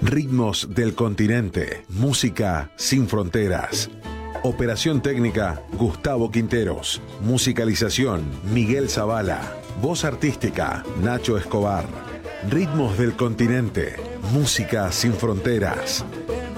Ritmos del continente, música sin fronteras. Operación técnica, Gustavo Quinteros. Musicalización, Miguel Zavala. Voz artística, Nacho Escobar. Ritmos del continente, música sin fronteras.